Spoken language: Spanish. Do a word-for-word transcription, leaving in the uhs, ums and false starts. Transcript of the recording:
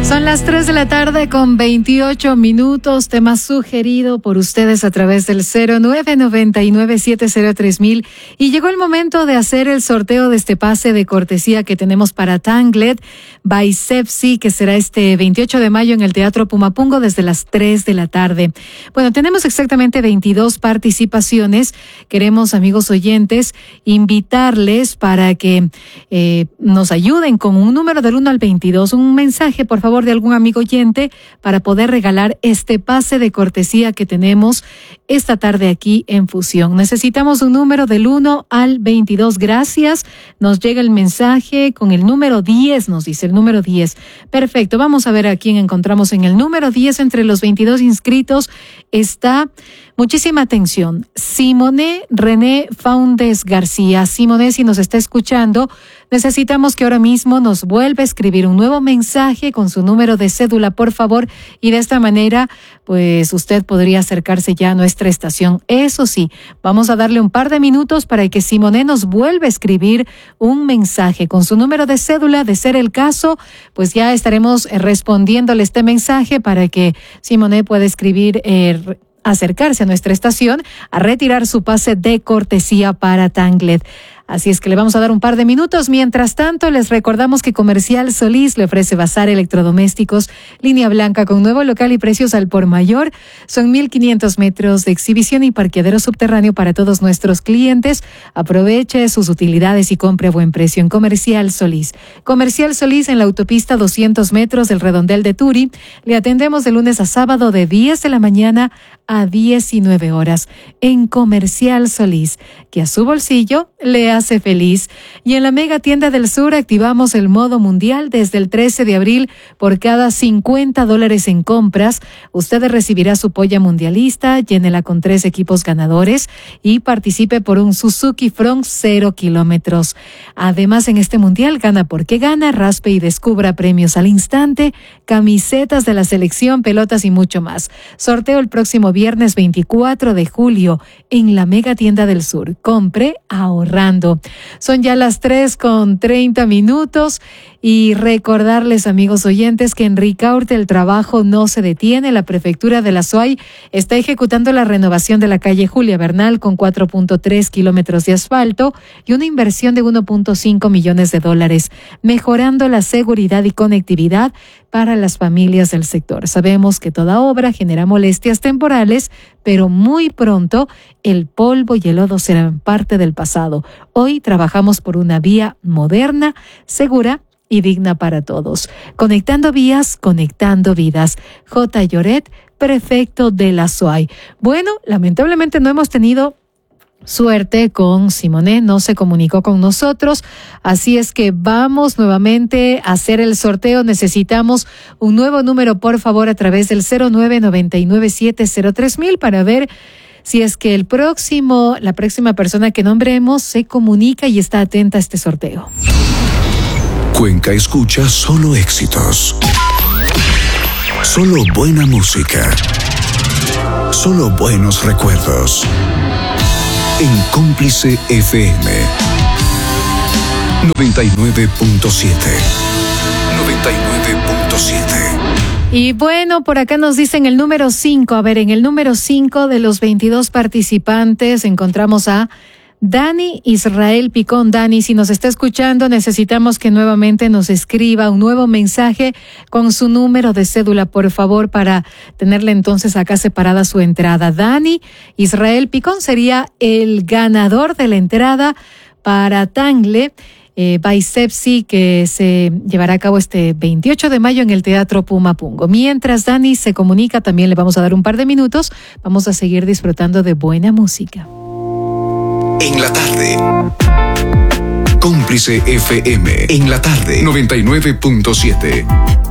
Son las tres de la tarde con veintiocho minutos, tema sugerido por ustedes a través del cero nueve nueve nueve siete cero tres mil, y llegó el momento de hacer el sorteo de este pase de cortesía que tenemos para Tanglet by Sepsi, que será este veintiocho de mayo en el Teatro Pumapungo desde las tres de la tarde. Bueno, tenemos exactamente veintidós participaciones. Queremos, amigos oyentes, invitarles para que eh, nos ayuden con un número del uno al veintidós, un mensaje, por favor, de algún amigo oyente para poder regalar este pase de cortesía que tenemos esta tarde aquí en Fusión. Necesitamos un número del uno al veintidós. Gracias. Nos llega el mensaje con el número diez, nos dice el número diez. Perfecto. Vamos a ver a quién encontramos en el número diez. Entre los veintidós inscritos está, muchísima atención, Simone René Faundes García. Simone, si nos está escuchando, necesitamos que ahora mismo nos vuelva a escribir un nuevo mensaje con su número de cédula, por favor, y de esta manera, pues usted podría acercarse ya a nuestra estación. Eso sí, vamos a darle un par de minutos para que Simone nos vuelva a escribir un mensaje con su número de cédula. De ser el caso, pues ya estaremos respondiéndole este mensaje para que Simone pueda escribir, eh, acercarse a nuestra estación a retirar su pase de cortesía para Tanglet. Así es que le vamos a dar un par de minutos. Mientras tanto, les recordamos que Comercial Solís le ofrece bazar electrodomésticos, línea blanca con nuevo local y precios al por mayor. Son mil quinientos metros de exhibición y parqueadero subterráneo para todos nuestros clientes. Aproveche sus utilidades y compre a buen precio en Comercial Solís. Comercial Solís en la autopista doscientos metros del Redondel de Turi. Le atendemos de lunes a sábado de diez de la mañana a diecinueve horas en Comercial Solís, que a su bolsillo le hace feliz. Y en la Mega Tienda del Sur activamos el modo mundial desde el trece de abril. Por cada cincuenta dólares en compras, usted recibirá su polla mundialista, llénela con tres equipos ganadores y participe por un Suzuki Front cero kilómetros. Además, en este mundial gana porque gana, raspe y descubra premios al instante, camisetas de la selección, pelotas y mucho más. Sorteo el próximo viernes veinticuatro de julio en la Mega Tienda del Sur. Compre ahorrando. Son ya las tres con treinta minutos y recordarles, amigos oyentes, que en Ricaurte el trabajo no se detiene. La Prefectura de la Suay está ejecutando la renovación de la calle Julia Bernal con cuatro punto tres kilómetros de asfalto y una inversión de uno punto cinco millones de dólares, mejorando la seguridad y conectividad para las familias del sector. Sabemos que toda obra genera molestias temporales, pero muy pronto el polvo y el lodo serán parte del pasado. Hoy trabajamos por una vía moderna, segura y digna para todos. Conectando vías, conectando vidas. J. Lloret, prefecto de la Suay. Bueno, lamentablemente no hemos tenido suerte con Simone, no se comunicó con nosotros, así es que vamos nuevamente a hacer el sorteo. Necesitamos un nuevo número, por favor, a través del cero nueve nueve nueve siete cero tres mil para ver si es que el próximo, la próxima persona que nombremos se comunica y está atenta a este sorteo. Cuenca escucha solo éxitos, solo buena música, solo buenos recuerdos. En Cómplice F M noventa y nueve punto siete. noventa y nueve punto siete. Y bueno, por acá nos dicen el número cinco. A ver, en el número cinco de los veintidós participantes encontramos a Dani Israel Picón. Dani, si nos está escuchando, necesitamos que nuevamente nos escriba un nuevo mensaje con su número de cédula, por favor, para tenerle entonces acá separada su entrada. Dani Israel Picón sería el ganador de la entrada para Tangle eh, by Sepsi, que se llevará a cabo este veintiocho de mayo en el Teatro Pumapungo. Mientras Dani se comunica, también le vamos a dar un par de minutos. Vamos a seguir disfrutando de buena música. En la tarde. Cómplice F M. En la tarde. noventa y nueve punto siete.